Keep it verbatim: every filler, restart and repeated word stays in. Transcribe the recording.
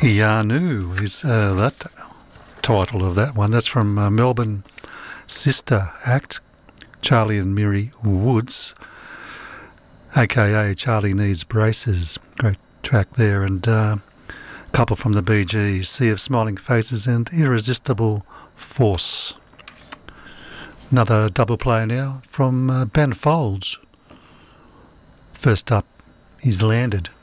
Yanu is uh, that title of that one. That's from uh, Melbourne Sister Act, Charlie and Miri Woods, aka Charlie Needs Braces. Great track there. And uh, a couple from the Bee Gees, Sea of Smiling Faces and Irresistible Force. Another double play now from uh, Ben Folds. First up, he's Landed.